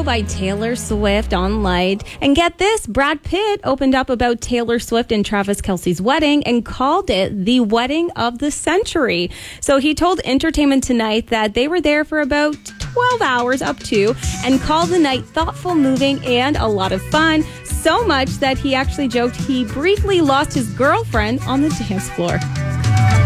video by Taylor Swift on Light. And get this, Brad Pitt opened up about Taylor Swift and Travis Kelce's wedding and called it the wedding of the century. So he told Entertainment Tonight that they were there for about 12 hours up to, and called the night thoughtful, moving, and a lot of fun. So much that he actually joked he briefly lost his girlfriend on the dance floor.